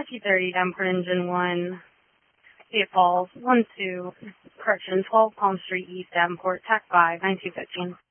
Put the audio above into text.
5030, Davenport Engine 1, State Falls, 12, correction, 12 Palm Street East, Davenport, TAC 5, 9215.